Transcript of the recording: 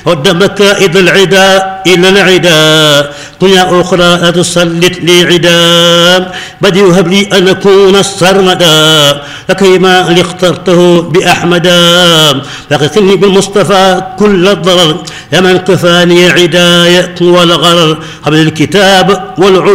هد مكائد العدا إلى العدا دنيا أخرى لا تسلط لي عدا بدي هب لي أن أكون السرمدا لكيما اخترته بأحمدا فاغفرني بالمصطفى كل الضرر يا من كفاني عداية والغرر قبل الكتاب والعلم